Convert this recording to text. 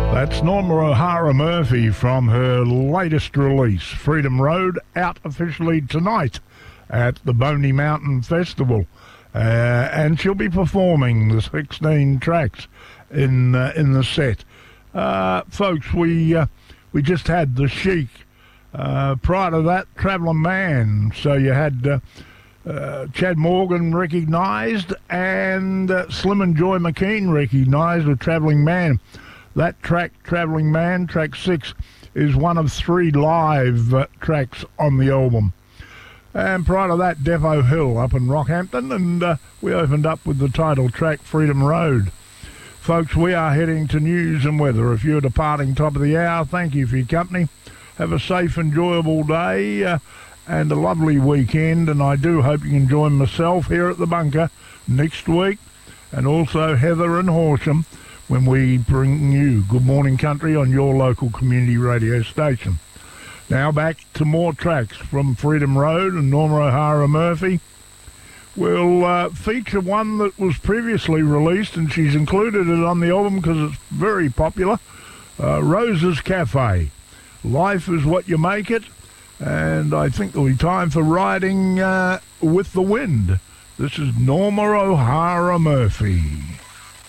That's Norma O'Hara Murphy from her latest release, Freedom Road, out officially tonight at the Boney Mountain Festival. And she'll be performing the 16 tracks in the set. Folks, we just had The Chic. Prior to that, Travelling Man. So you had Chad Morgan recognised and Slim and Joy McKean recognised with Travelling Man. That track, Travelling Man, track 6, is one of 3 live tracks on the album. And prior to that, Defo Hill up in Rockhampton, and we opened up with the title track, Freedom Road. Folks, we are heading to news and weather. If you're departing top of the hour, thank you for your company. Have a safe, enjoyable day and a lovely weekend, and I do hope you can join myself here at the bunker next week, and also Heather and Horsham, when we bring you Good Morning Country on your local community radio station. Now back to more tracks from Freedom Road and Norma O'Hara Murphy. We'll feature one that was previously released, and she's included it on the album because it's very popular. Rose's Cafe. Life is what you make it, and I think there'll be time for riding with the wind. This is Norma O'Hara Murphy.